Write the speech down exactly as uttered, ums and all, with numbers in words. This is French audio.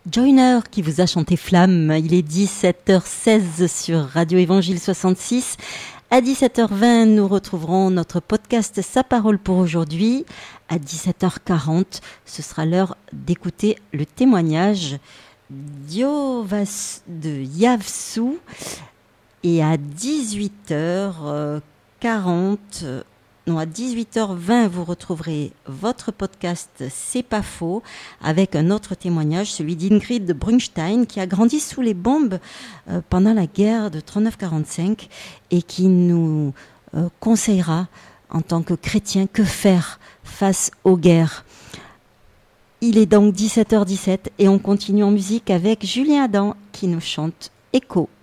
Joyner qui vous a chanté Flamme. Il est dix-sept heures seize sur Radio Évangile soixante-six. À dix-sept heures vingt, nous retrouverons notre podcast Sa Parole pour aujourd'hui. À dix-sept heures quarante, ce sera l'heure d'écouter le témoignage d'Iovas de Yavsou. Et à dix-huit heures quarante, non, à dix-huit heures vingt, vous retrouverez votre podcast C'est pas faux, avec un autre témoignage, celui d'Ingrid Brunstein, qui a grandi sous les bombes euh, pendant la guerre de trente-neuf quarante-cinq et qui nous euh, conseillera, en tant que chrétien, que faire face aux guerres. Il est donc dix-sept heures dix-sept et on continue en musique avec Julien Adam qui nous chante Écho.